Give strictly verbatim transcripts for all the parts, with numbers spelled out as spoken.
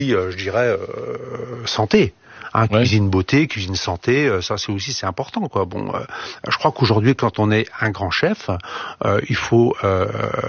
euh, je dirais, euh, santé. Hein, ouais. Cuisine beauté, cuisine santé, euh, ça c'est aussi c'est important quoi. Bon, euh, je crois qu'aujourd'hui quand on est un grand chef, euh, il faut euh,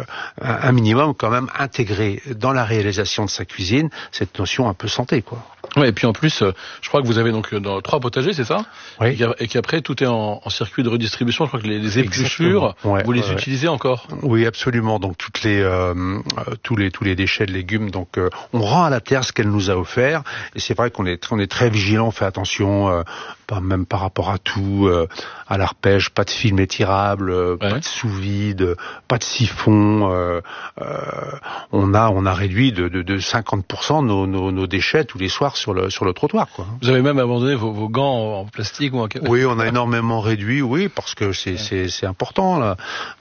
un minimum quand même intégrer dans la réalisation de sa cuisine cette notion un peu santé quoi. Ouais, et puis en plus, euh, je crois que vous avez donc dans trois potagers, c'est ça? Oui. Et qu'après tout est en, en circuit de redistribution. Je crois que les, les épluchures, ouais, vous les ouais, utilisez ouais. encore? Oui, absolument. Donc toutes les euh, tous les tous les déchets de légumes, donc euh, on rend à la terre ce qu'elle nous a offert. Et c'est vrai qu'on est on est très vigilant, on fait attention, euh, pas même par rapport à tout, euh, à l'arpège, pas de film étirable, euh, ouais. pas de sous-vide, pas de siphon. Euh, euh, on a on a réduit de de, de cinquante pour cent nos, nos nos déchets tous les soirs sur le sur le trottoir quoi. Vous avez même abandonné vos, vos gants en plastique ou en... Oui, on a énormément réduit, oui, parce que c'est ouais. c'est c'est important là.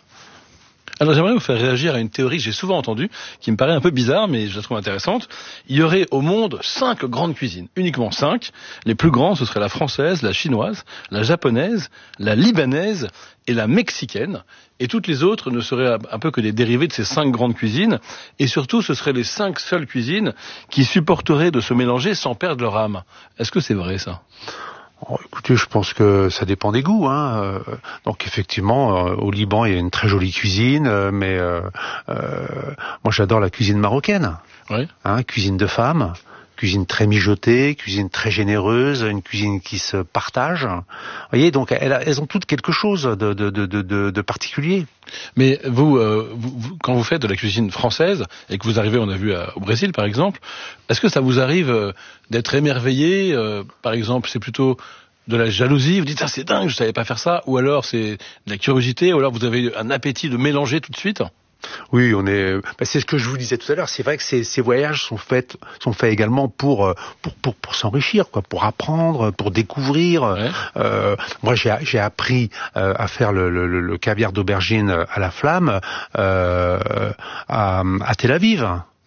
Alors j'aimerais vous faire réagir à une théorie que j'ai souvent entendue, qui me paraît un peu bizarre, mais je la trouve intéressante. Il y aurait au monde cinq grandes cuisines, uniquement cinq. Les plus grands, ce seraient la française, la chinoise, la japonaise, la libanaise et la mexicaine. Et toutes les autres ne seraient un peu que des dérivés de ces cinq grandes cuisines. Et surtout, ce seraient les cinq seules cuisines qui supporteraient de se mélanger sans perdre leur âme. Est-ce que c'est vrai ça ? Oh, écoutez, je pense que ça dépend des goûts. Hein. Euh, donc effectivement, euh, au Liban, il y a une très jolie cuisine, euh, mais euh, euh, moi j'adore la cuisine marocaine. Oui. Hein, cuisine de femme, cuisine très mijotée, cuisine très généreuse, une cuisine qui se partage. Vous voyez, donc elles, elles ont toutes quelque chose de, de, de, de, de particulier. Mais vous, euh, vous, quand vous faites de la cuisine française et que vous arrivez, on a vu à, au Brésil par exemple, est-ce que ça vous arrive euh, d'être émerveillé euh, par exemple, c'est plutôt de la jalousie, vous dites ah c'est dingue, je savais pas faire ça, ou alors c'est de la curiosité, ou alors vous avez un appétit de mélanger tout de suite? Oui, on est. Bah, c'est ce que je vous disais tout à l'heure. C'est vrai que ces, ces voyages sont faits, sont faits également pour pour pour, pour s'enrichir, quoi, pour apprendre, pour découvrir. Ouais. Euh, moi, j'ai j'ai appris euh, à faire le, le, le caviar d'aubergine à la flamme euh, à, à Tel Aviv.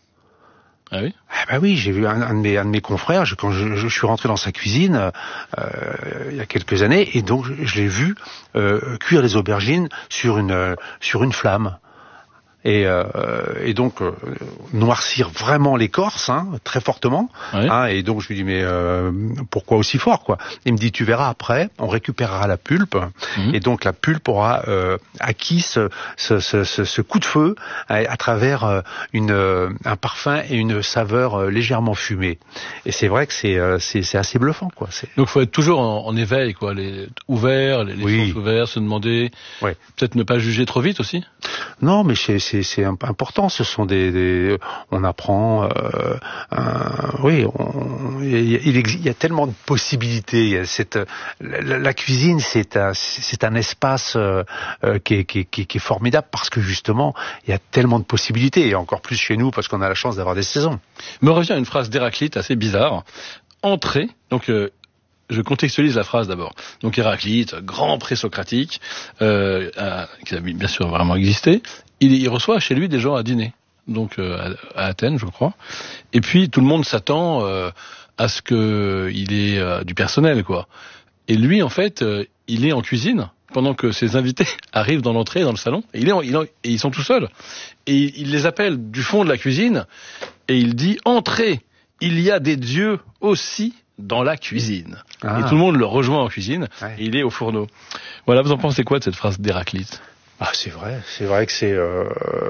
Ah oui. Ah bah oui, j'ai vu un, un de mes un de mes confrères je, quand je, je suis rentré dans sa cuisine euh, il y a quelques années et donc je, je l'ai vu euh, cuire les aubergines sur une sur une flamme. Et, euh, et donc euh, noircir vraiment l'écorce, hein, très fortement. Ouais. Hein, et donc je lui dis mais euh, pourquoi aussi fort quoi? Il me dit tu verras après, on récupérera la pulpe mmh. et donc la pulpe aura euh, acquis ce, ce, ce, ce coup de feu à, à travers euh, une, euh, un parfum et une saveur euh, légèrement fumée. Et c'est vrai que c'est euh, c'est, c'est assez bluffant quoi. C'est... Donc faut être toujours en, en éveil quoi, les ouvert, les, les oui. sens ouverts, se demander, ouais. peut-être ne pas juger trop vite aussi. Non, mais c'est, c'est, c'est important. Ce sont des, des on apprend. Euh, un, oui, on, il, il, il y a tellement de possibilités. Il y a cette, la, la cuisine, c'est un, c'est un espace euh, qui, est, qui, est, qui, est, qui est formidable parce que justement, il y a tellement de possibilités et encore plus chez nous parce qu'on a la chance d'avoir des saisons. Me revient une phrase d'Héraclite assez bizarre. Entrée, donc. Euh, Je contextualise la phrase d'abord. Donc Héraclite, grand présocratique, euh, euh, qui a bien sûr vraiment existé, il, il reçoit chez lui des gens à dîner, donc euh, à, à Athènes, je crois. Et puis tout le monde s'attend euh, à ce que il ait euh, du personnel, quoi. Et lui, en fait, euh, il est en cuisine pendant que ses invités arrivent dans l'entrée, dans le salon. Et, il est en, il est en, et ils sont tout seuls. Et il, il les appelle du fond de la cuisine et il dit « Entrez, il y a des dieux aussi ». Dans la cuisine. Ah. Et tout le monde le rejoint en cuisine, ouais. Et il est au fourneau. Voilà, vous en pensez quoi de cette phrase d'Héraclite? Ah, c'est vrai, c'est vrai que c'est euh,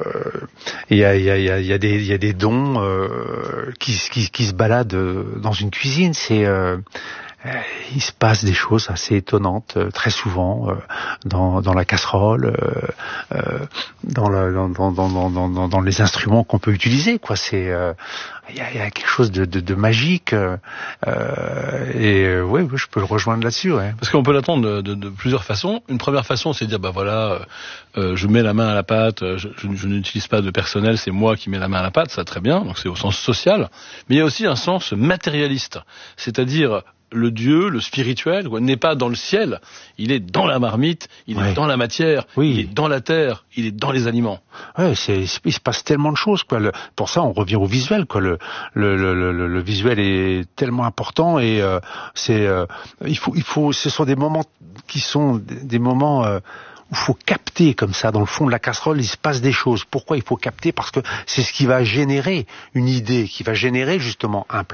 il y a il y a il y a il y a des il y a des dons euh, qui qui qui se baladent dans une cuisine, c'est euh, il se passe des choses assez étonnantes euh, très souvent euh, dans dans la casserole, euh, euh, dans, la, dans, dans dans dans dans les instruments qu'on peut utiliser quoi. C'est euh, il y a, il y a quelque chose de de, de magique euh, et euh, ouais, ouais, je peux le rejoindre là-dessus. Ouais. Parce qu'on peut l'attendre de, de, de plusieurs façons. Une première façon, c'est de dire bah voilà, euh, je mets la main à la pâte, je, je, je n'utilise pas de personnel, c'est moi qui mets la main à la pâte, ça très bien. Donc c'est au sens social, mais il y a aussi un sens matérialiste, c'est-à-dire le Dieu, le spirituel, n'est pas dans le ciel, il est dans la marmite, il ouais. est dans la matière, oui. il est dans la terre, il est dans les aliments. Ouais, c'est, il se passe tellement de choses, quoi. Le, pour ça, on revient au visuel, quoi. Le, le, le, le, le visuel est tellement important et euh, c'est, euh, il faut, il faut, ce sont des moments qui sont des moments euh, faut capter comme ça, dans le fond de la casserole, il se passe des choses. Pourquoi il faut capter? Parce que c'est ce qui va générer une idée, qui va générer justement un plat.